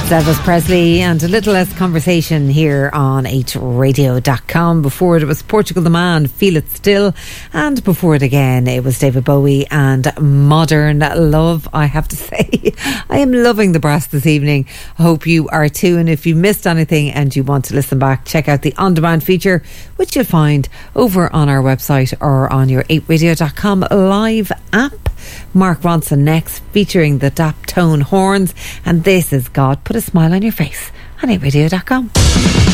Elvis Presley, and a little less conversation here on 8radio.com. Before it was Portugal the Man, Feel It Still, and before it again it was David Bowie and Modern Love. I have to say, I am loving the brass this evening. I hope you are too, and if you missed anything and you want to listen back, check out the on-demand feature, which you'll find over on our website or on your 8radio.com live app. Mark Ronson next, featuring the Daptone Horns, and this is God Put a Smile on Your Face on 8radio.com.